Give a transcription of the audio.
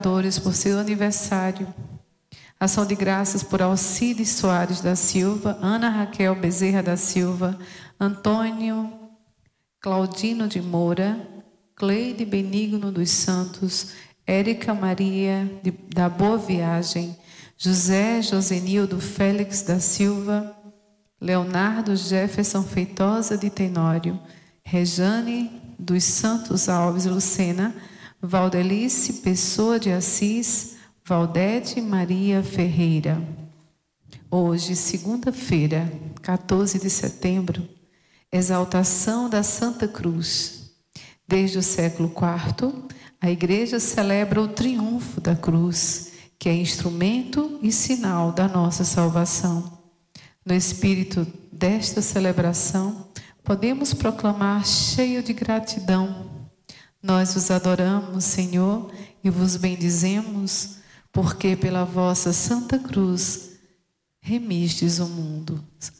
por seu aniversário. Ação de graças por Alcides Soares da Silva, Ana Raquel Bezerra da Silva, Antônio Claudino de Moura, Cleide Benigno dos Santos, Érica Maria da Boa Viagem, José Josenildo Félix da Silva, Leonardo Jefferson Feitosa de Tenório, Rejane dos Santos Alves Lucena, Valdelice Pessoa de Assis, Valdete Maria Ferreira. Hoje, segunda-feira, 14 de setembro, exaltação da Santa Cruz. Desde o século IV, a Igreja celebra o triunfo da cruz, que é instrumento e sinal da nossa salvação. No espírito desta celebração, podemos proclamar cheio de gratidão: nós vos adoramos, Senhor, e vos bendizemos, porque pela vossa Santa Cruz remistes o mundo.